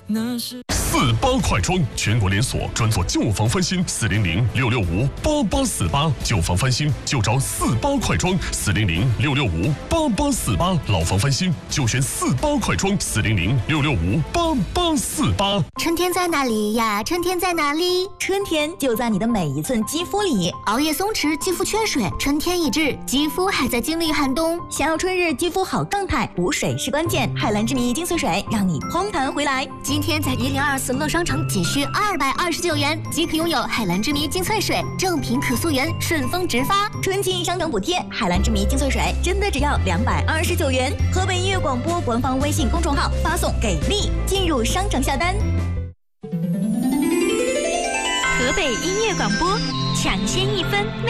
48快装，全国连锁，专做旧房翻新，400-665-8848，旧房翻新就找48快装，400-665-8848，老房翻新就选48快装，400-665-8848。 春天在哪里呀？春天在哪里？ 春天就在你的每一寸肌肤里。 熬夜松弛，肌肤缺水，春天已至，肌肤还在经历寒冬。 想要春日肌肤好状态，补水是关键。海蓝之谜精粹水让你嘭弹回来。 今天在1024乐商城仅需229元即可拥有海蓝之谜精粹水，正品可溯源，顺丰直发。 春季商城补贴，海蓝之谜精粹水真的只要229元。河北音乐广播官方微信公众号发送给力进入商城下单。 河北音乐广播，抢先一分。